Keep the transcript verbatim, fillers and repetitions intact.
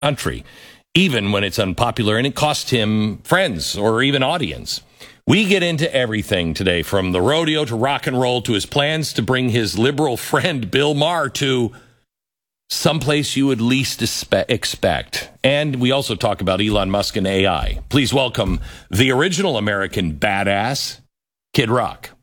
country, even when it's unpopular and it costs him friends or even audience. We get into everything today, from the rodeo to rock and roll to his plans to bring his liberal friend Bill Maher to someplace you would least expect. And we also talk about Elon Musk and A I. Please welcome the original American badass, Kid Rock.